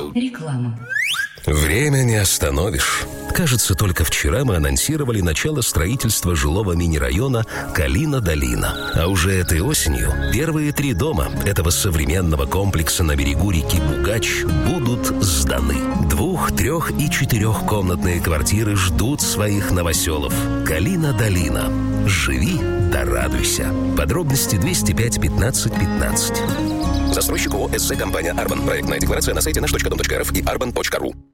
Реклама. Время не остановишь. Кажется, только вчера мы анонсировали начало строительства жилого мини-района Калина-Долина. А уже этой осенью первые 3 дома этого современного комплекса на берегу реки Бугач будут сданы. 2-, 3- и 4-комнатные квартиры ждут своих новоселов. Калина-Долина. Живи да радуйся. Подробности 205 15 15. Застройщик ООО «СЗ» компания «Арбан». Проектная декларация на сайте наш.дом.рф и arban.ru.